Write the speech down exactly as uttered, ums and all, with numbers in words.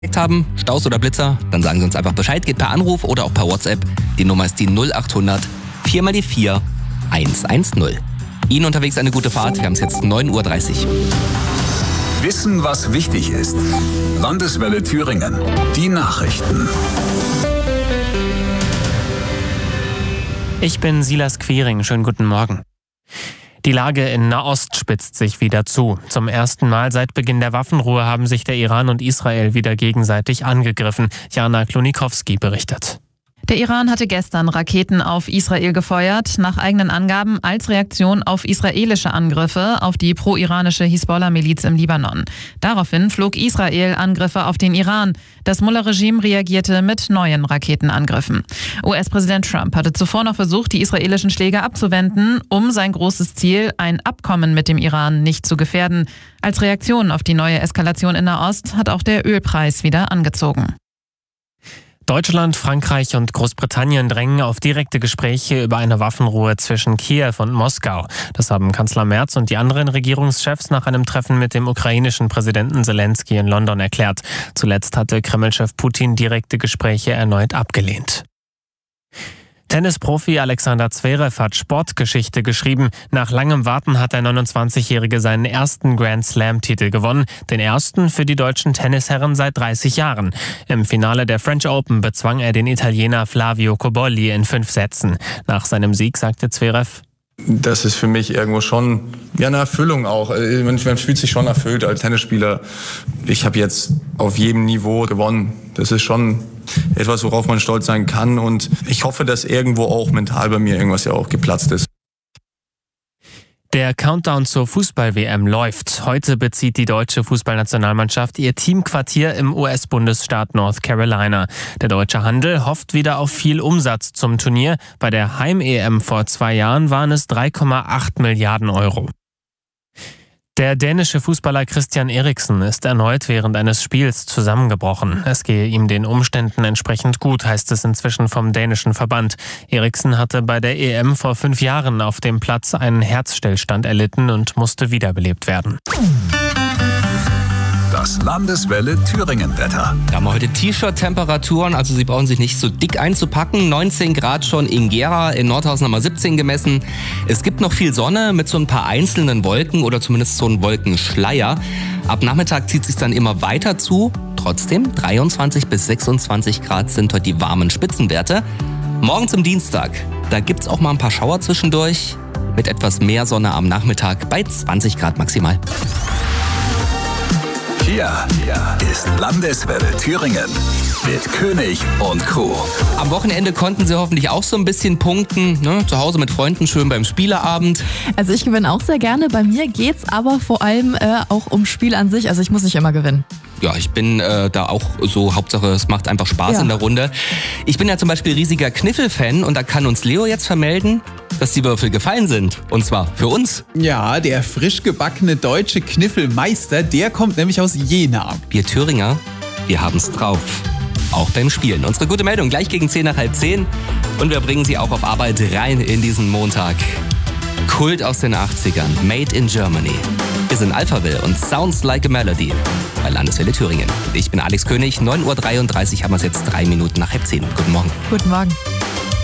haben, Staus oder Blitzer, dann sagen Sie uns einfach Bescheid, geht per Anruf oder auch per WhatsApp. Die Nummer ist die null acht hundert vier mal die vier eins eins null. Ihnen unterwegs eine gute Fahrt, wir haben es jetzt neun Uhr dreißig. Wissen, was wichtig ist. Landeswelle Thüringen. Die Nachrichten. Ich bin Silas Quiring. Schönen guten Morgen. Die Lage in Nahost spitzt sich wieder zu. Zum ersten Mal seit Beginn der Waffenruhe haben sich der Iran und Israel wieder gegenseitig angegriffen. Jana Klonikowski berichtet. Der Iran hatte gestern Raketen auf Israel gefeuert, nach eigenen Angaben als Reaktion auf israelische Angriffe auf die pro-iranische Hisbollah-Miliz im Libanon. Daraufhin flog Israel Angriffe auf den Iran. Das Mullah-Regime reagierte mit neuen Raketenangriffen. U S-Präsident Trump hatte zuvor noch versucht, die israelischen Schläge abzuwenden, um sein großes Ziel, ein Abkommen mit dem Iran, nicht zu gefährden. Als Reaktion auf die neue Eskalation in Nahost hat auch der Ölpreis wieder angezogen. Deutschland, Frankreich und Großbritannien drängen auf direkte Gespräche über eine Waffenruhe zwischen Kiew und Moskau. Das haben Kanzler Merz und die anderen Regierungschefs nach einem Treffen mit dem ukrainischen Präsidenten Zelensky in London erklärt. Zuletzt hatte Kremlchef Putin direkte Gespräche erneut abgelehnt. Tennisprofi Alexander Zverev hat Sportgeschichte geschrieben. Nach langem Warten hat der neunundzwanzigjährige seinen ersten Grand-Slam-Titel gewonnen. Den ersten für die deutschen Tennisherren seit dreißig Jahren. Im Finale der French Open bezwang er den Italiener Flavio Cobolli in fünf Sätzen. Nach seinem Sieg sagte Zverev: Das ist für mich irgendwo schon ja, eine Erfüllung auch. Man, man fühlt sich schon erfüllt als Tennisspieler. Ich habe jetzt auf jedem Niveau gewonnen. Das ist schon etwas, worauf man stolz sein kann. Und ich hoffe, dass irgendwo auch mental bei mir irgendwas ja auch geplatzt ist. Der Countdown zur Fußball-W M läuft. Heute bezieht die deutsche Fußballnationalmannschaft ihr Teamquartier im U S-Bundesstaat North Carolina. Der deutsche Handel hofft wieder auf viel Umsatz zum Turnier. Bei der Heim-E M vor zwei Jahren waren es drei Komma acht Milliarden Euro. Der dänische Fußballer Christian Eriksen ist erneut während eines Spiels zusammengebrochen. Es gehe ihm den Umständen entsprechend gut, heißt es inzwischen vom dänischen Verband. Eriksen hatte bei der E M vor fünf Jahren auf dem Platz einen Herzstillstand erlitten und musste wiederbelebt werden. Das Landeswelle Thüringen-Wetter. Wir haben heute T-Shirt-Temperaturen, also Sie brauchen sich nicht so dick einzupacken. neunzehn Grad schon in Gera, in Nordhausen haben wir siebzehn gemessen. Es gibt noch viel Sonne mit so ein paar einzelnen Wolken oder zumindest so ein Wolkenschleier. Ab Nachmittag zieht es sich dann immer weiter zu. Trotzdem dreiundzwanzig bis sechsundzwanzig Grad sind heute die warmen Spitzenwerte. Morgen zum Dienstag, da gibt es auch mal ein paar Schauer zwischendurch. Mit etwas mehr Sonne am Nachmittag bei zwanzig Grad maximal. Hier ist Landeswelle Thüringen mit König und Crew. Am Wochenende konnten Sie hoffentlich auch so ein bisschen punkten, ne? Zu Hause mit Freunden schön beim Spieleabend. Also ich gewinne auch sehr gerne. Bei mir geht's aber vor allem äh, auch ums Spiel an sich. Also ich muss nicht immer gewinnen. Ja, ich bin äh, da auch so, Hauptsache es macht einfach Spaß Ja. in der Runde. Ich bin ja zum Beispiel riesiger Kniffel-Fan und da kann uns Leo jetzt vermelden, dass die Würfel gefallen sind. Und zwar für uns. Ja, der frisch gebackene deutsche Kniffelmeister, der kommt nämlich aus Jena. Wir Thüringer, wir haben's drauf. Auch beim Spielen. Unsere gute Meldung gleich gegen zehn nach halb zehn. Und wir bringen Sie auch auf Arbeit rein in diesen Montag. Kult aus den achtzigern, Made in Germany. Wir sind Alphaville und Sounds Like a Melody bei Landeswelle Thüringen. Ich bin Alex König, neun Uhr dreiunddreißig haben wir es jetzt drei Minuten nach halb zehn. Guten Morgen. Guten Morgen.